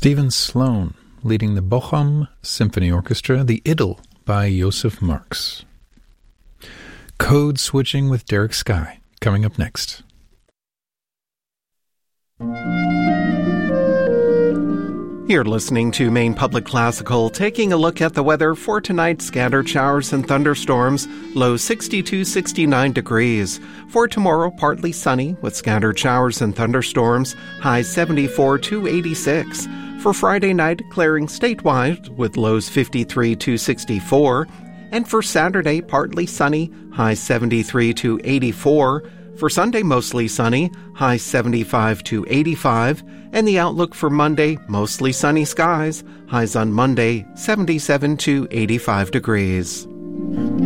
Stephen Sloan leading the Bochum Symphony Orchestra, the Idyll by Joseph Marx. Code Switching with Derek Sky, coming up next. You're listening to Maine Public Classical, taking a look at the weather for tonight. Scattered showers and thunderstorms, low 62-69 degrees. For tomorrow, partly sunny with scattered showers and thunderstorms, high 74-86. For Friday night, clearing statewide with lows 53-64. And for Saturday, partly sunny, high 73-84. For Sunday, mostly sunny, high 75-85. And the outlook for Monday, mostly sunny skies, highs on Monday 77-85 degrees.